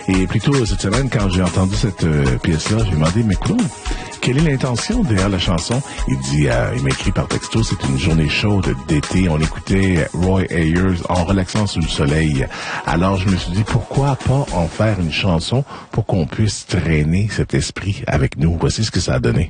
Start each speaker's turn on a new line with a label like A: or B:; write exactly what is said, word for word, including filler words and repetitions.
A: Et plus tôt cette semaine, quand j'ai entendu cette euh, pièce-là, j'ai demandé, mais Claude, quelle est l'intention derrière la chanson? Il dit, euh, il m'a écrit par texto, c'est une journée chaude d'été. On écoutait Roy Ayers en relaxant sous le soleil. Alors je me suis dit, pourquoi pas en faire une chanson pour qu'on puisse traîner cet esprit avec nous? Voici ce que ça a donné.